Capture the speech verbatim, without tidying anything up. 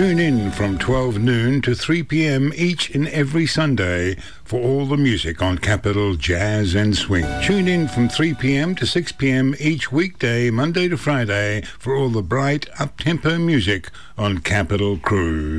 Tune in from twelve noon to three p.m. each and every Sunday for all the music on Capital Jazz and Swing. Tune in from three p.m. to six p.m. each weekday, Monday to Friday, for all the bright, up-tempo music on Capital Cruise.